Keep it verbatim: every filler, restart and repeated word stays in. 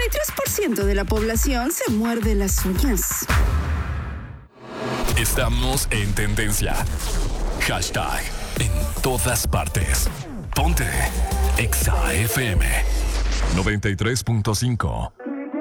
y tres por ciento de la población se muerde las uñas. Estamos en tendencia. Hashtag en todas partes. Ponte Exa F M noventa y tres punto cinco.